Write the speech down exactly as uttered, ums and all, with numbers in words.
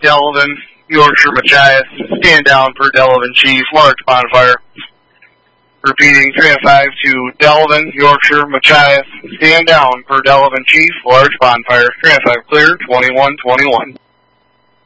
Delavan, Yorkshire, Machias. Stand down per Delavan Chief, large bonfire. Repeating, three oh five to Delavan, Yorkshire, Machias. Stand down per Delavan Chief, large bonfire. three oh five clear, twenty-one twenty-one.